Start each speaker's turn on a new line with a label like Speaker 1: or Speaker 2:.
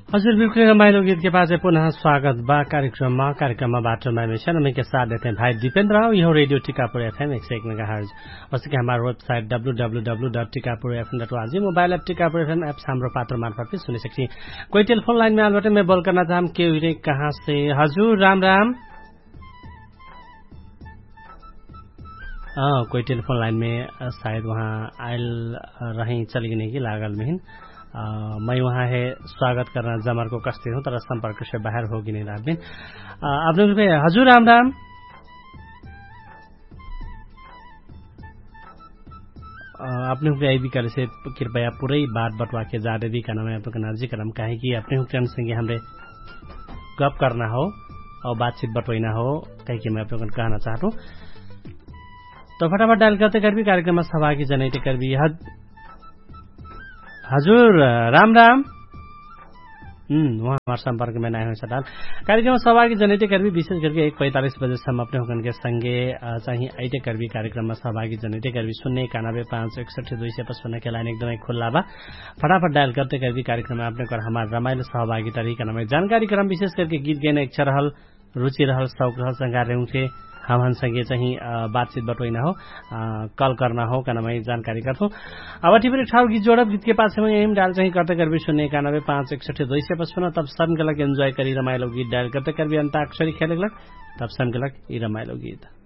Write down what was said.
Speaker 1: हजुर बिल्कुल रमाइलो गीत के बाद पुनः स्वागत बा कार्यक्रममा बाटो में समय के साथ देते हैं भाई दीपेंद्र राव। यह रेडियो टीकापुर FM 101 मेगाहर्ज जैसे कि हमारा website www.tikapurfm.org mobile app Tikapur FM app हाम्रो पात्र मार्फत भी सुन सकती। कोई टेलीफोन लाइन में आलबटे मैं बॉल करना चाहूँ के कहाँ से। हजुर राम राम। कोई टेलीफोन लाइन में शायद वहाँ आयल रही चली गई की लागल में मैं वहाँ है स्वागत करना जमर को कस्ती हूँ तर संपर्क से बाहर होगी नहीं रात दिन आपने हजुर राम राम। अपने आईबी कर से कृपया पूरे बात बटवा के जा रही का नाम है आपका नाजी करम काहे कि अपने हुक्म संगे हमरे गप करना हो और बातचीत बटवाना हो कहीं कि मैं आपको कहना चाहता हूँ तो फटाफट डायल करते कर भी कार्यक्रम में सहभागी जनाते कर भी हजुर राम राम। वहाँ हमारे संपर्क में नए हुए डाल कार्यक्रम में सहभागी जनाते कर भी विशेष करके 1:45 बजेसम्म अपने हुकन के संगे चाहिए आइटे कर भी कार्यक्रम में सहभागी जनाते कर भी 091561255 के लाइन एकदमै खुला बा। फटाफट डायल करते कर भी कार्यक्रम में अपने कर हमारे रमाइलो सहभागी तरीका नाम जानकारी क्रम विशेष करके गीत गाने इच्छा रहल रुचि रहल शौक रहल संगार रहे थे हम संगे चाहिए बातचीत बटोइना हो कॉल करना हो का मैं जानकारी करता हूँ। अब टिप्पणी ठाउँ गीत जोड़ब गीत के पास में यही डाल चाहिए करते कर भी 091561255 तब सन के लग एंजॉय करी रमाइलो गीत डायल करते कर भी अंताक्षरी खेले तब सन के लग रमाइलो गीत।